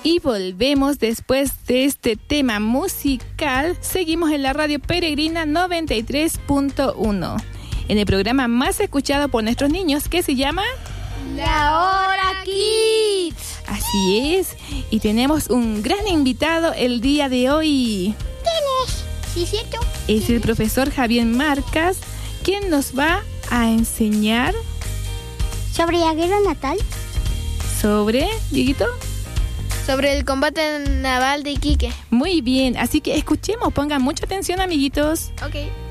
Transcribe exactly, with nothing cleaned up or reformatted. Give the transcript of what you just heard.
Y volvemos después de este tema musical. Seguimos en la radio Peregrina noventa y tres punto uno. En el programa más escuchado por nuestros niños, que se llama La Hora Kids. Así es. Y tenemos un gran invitado el día de hoy. ¿Quién es? ¿Sí es cierto? Es el profesor Javier Marcas, quien nos va a enseñar ¿sobre la guerra natal? Sobre, Dieguito. Sobre el combate naval de Iquique. Muy bien, así que escuchemos, pongan mucha atención, amiguitos. Ok.